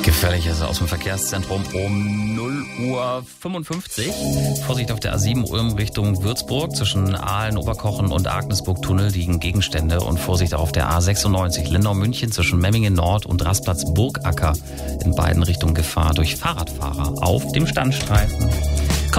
Gefährlich ist aus dem Verkehrszentrum um 0:55 Uhr. Vorsicht auf der A7 Ulm Richtung Würzburg. Zwischen Aalen, Oberkochen und Agnesburg-Tunnel liegen Gegenstände. Und Vorsicht auf der A96 Lindau-München zwischen Memmingen Nord und Rastplatz Burgacker. In beiden Richtungen Gefahr durch Fahrradfahrer auf dem Standstreifen.